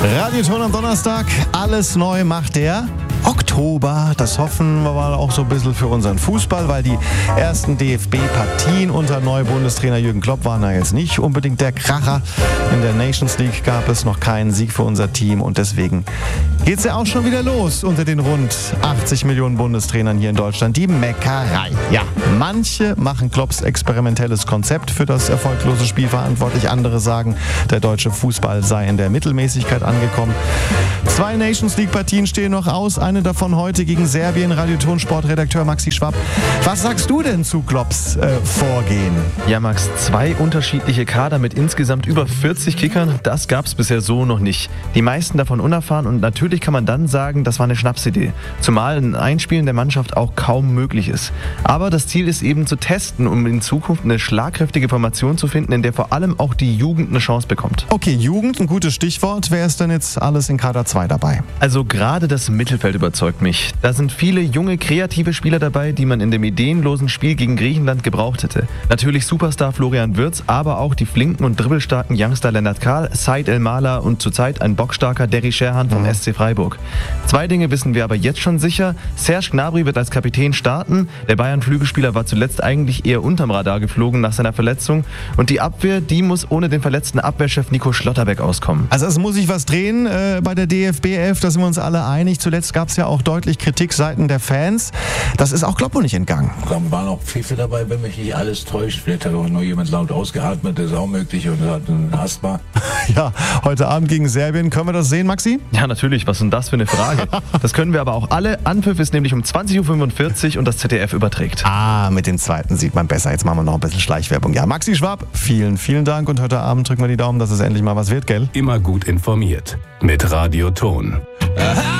Radioton am Donnerstag, alles neu macht der Oktober. Das hoffen wir mal auch so ein bisschen für unseren Fußball, weil die ersten DFB-Partien unter Neubundestrainer Jürgen Klopp waren ja jetzt nicht unbedingt der Kracher. In der Nations League gab es noch keinen Sieg für unser Team und deswegen geht es ja auch schon wieder los unter den rund 80 Millionen Bundestrainern hier in Deutschland. Die Meckerei. Ja, manche machen Klopps experimentelles Konzept für das erfolglose Spiel verantwortlich. Andere sagen, der deutsche Fußball sei in der Mittelmäßigkeit angekommen. 2 Nations League Partien stehen noch aus. Eine davon heute gegen Serbien. Radioton Sportredakteur Maxi Schwab. Was sagst du denn zu Klopps Vorgehen? Ja, Max, 2 unterschiedliche Kader mit insgesamt über 40 Kickern, das gab es bisher so noch nicht. Die meisten davon unerfahren und natürlich kann man dann sagen, das war eine Schnapsidee. Zumal ein Einspielen der Mannschaft auch kaum möglich ist. Aber das Ziel ist eben zu testen, um in Zukunft eine schlagkräftige Formation zu finden, in der vor allem auch die Jugend eine Chance bekommt. Okay, Jugend, ein gutes Stichwort. Wer ist denn jetzt alles in Kader 2 dabei? Also gerade das Mittelfeld überzeugt mich. Da sind viele junge, kreative Spieler dabei, die man in dem ideenlosen Spiel gegen Griechenland gebraucht hätte. Natürlich Superstar Florian Wirtz, aber auch die flinken und dribbelstarken Youngster Lennart Kahl, Said Elmala und zurzeit ein bockstarker Derry Sherhan vom SC Freiburg. 2 Dinge wissen wir aber jetzt schon sicher. Serge Gnabry wird als Kapitän starten. Der Bayern-Flügelspieler war zuletzt eigentlich eher unterm Radar geflogen nach seiner Verletzung. Und die Abwehr, die muss ohne den verletzten Abwehrchef Nico Schlotterbeck auskommen. Also es muss sich was drehen bei der DFB 11, da sind wir uns alle einig. Zuletzt gab es ja auch deutlich Kritik seitens der Fans. Das ist auch Kloppo nicht entgangen. Da waren auch Pfiffe dabei, wenn mich nicht alles täuscht. Vielleicht hat auch nur jemand laut ausgeatmet, das ist auch möglich und hat ein Asthma. Ja, heute Abend gegen Serbien. Können wir das sehen, Maxi? Ja, natürlich. Was ist denn das für eine Frage? Das können wir aber auch alle. Anpfiff ist nämlich um 20.45 Uhr und das ZDF überträgt. Ah, mit dem zweiten sieht man besser. Jetzt machen wir noch ein bisschen Schleichwerbung. Ja, Maxi Schwab, vielen, vielen Dank und heute Abend drücken wir die Daumen, dass es endlich mal was wird, gell? Immer gut informiert mit Radioton.